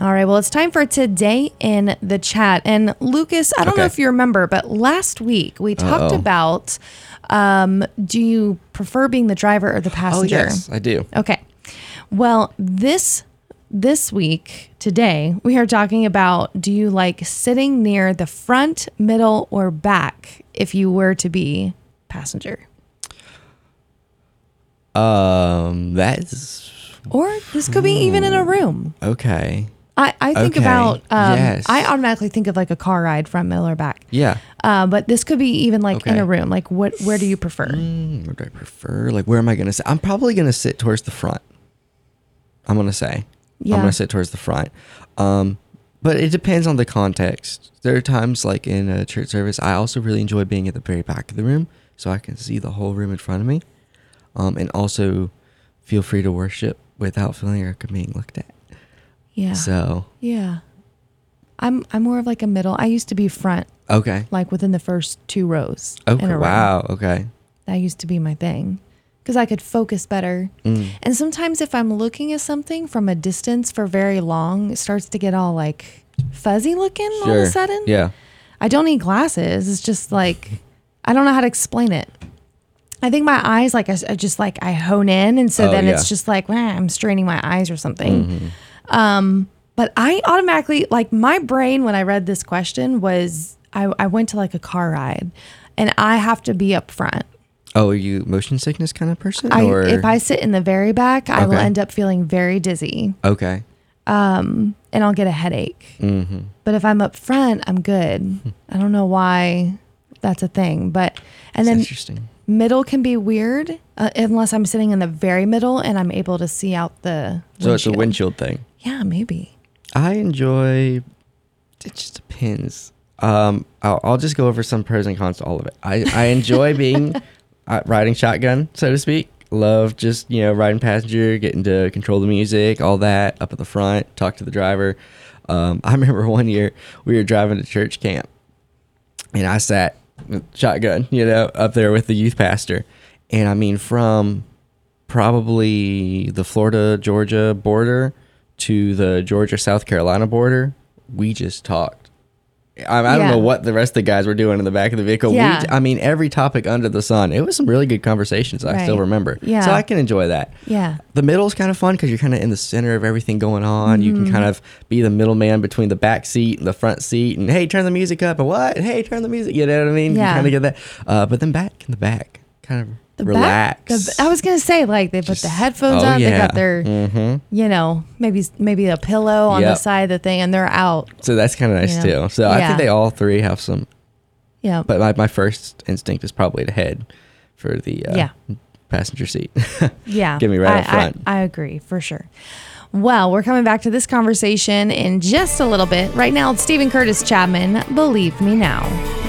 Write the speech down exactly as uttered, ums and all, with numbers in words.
All right. Well, it's time for Today in the Chat. And Lucas, I don't Okay. know if you remember, but last week we talked Uh-oh. about um, do you prefer being the driver or the Oh, passenger? yes, I do. Okay. Well, this this week, today, we are talking about do you like sitting near the front, middle, or back if you were to be passenger? Um, that's Or this could be even in a room. okay. I, I think Okay. about, um, Yes. I automatically think of like a car ride, front, middle, or back. Yeah. Uh, but this could be even like in Okay. a room. Like what, where do you prefer? Mm, what do I prefer? Like, where am I going to sit? I'm probably going to sit towards the front. I'm going to say. Yeah. I'm going to sit towards the front. Um, but it depends on the context. There are times like in a church service, I also really enjoy being at the very back of the room so I can see the whole room in front of me. Um, and also feel free to worship without feeling like I'm being looked at. Yeah. So, Yeah. I'm, I'm more of like a middle. I used to be front, okay. like within the first two rows. Okay. in a row. Wow. Okay. That used to be my thing because I could focus better. Mm. And sometimes if I'm looking at something from a distance for very long, it starts to get all like fuzzy looking all of a Sure. sudden. Yeah. I don't need glasses. It's just like, I don't know how to explain it. I think my eyes, like I, s- I just like I hone in. And so Oh, then yeah. it's just like, "Wah, I'm straining my eyes or something. Mhm. Um, but I automatically, like my brain, when I read this question was, I, I went to like a car ride and I have to be up front. Oh, are you motion sickness kind of person? I, or? if I sit in the very back, I will Okay. end up feeling very dizzy, Okay. um, and I'll get a headache. Mm-hmm. But if I'm up front, I'm good. I don't know why that's a thing, but and That's then interesting. middle can be weird uh, unless I'm sitting in the very middle and I'm able to see out the. So it's a windshield. windshield thing. Yeah, maybe. I enjoy. It just depends. Um, I'll, I'll just go over some pros and cons to all of it. I, I enjoy being uh, riding shotgun, so to speak. Love just, you know, riding passenger, getting to control the music, all that, up at the front, talk to the driver. Um, I remember one year we were driving to church camp, and I sat shotgun, you know, up there with the youth pastor. And I mean, from probably the Florida, Georgia border to the Georgia, South Carolina border, we just talked. I, I don't Yeah. know what the rest of the guys were doing in the back of the vehicle. Yeah. We, I mean, every topic under the sun. It was some really good conversations I still Right. remember. Yeah. So I can enjoy that. Yeah. The middle is kind of fun because you're kind of in the center of everything going on. You Mm-hmm. can kind of be the middleman between the back seat and the front seat. And hey, turn the music up. And what? Hey, turn the music. You know what I mean? Yeah. You kind of get that. Uh, but then back in the back, kind of The relax. back. The, I was gonna say like they put the Just- headphones oh, on. They yeah. got their, Mhm. you know, maybe maybe a pillow on the Yep. side of the thing, and they're out. So that's kind of nice You know? too. So I Yeah. think they all three have some. Yeah. But my, my first instinct is probably to head for the uh, Yeah. passenger seat. Yeah. Get me right I, up front. I, I agree for sure. Well, we're coming back to this conversation in just a little bit. Right now, it's Stephen Curtis Chapman, Believe Me Now.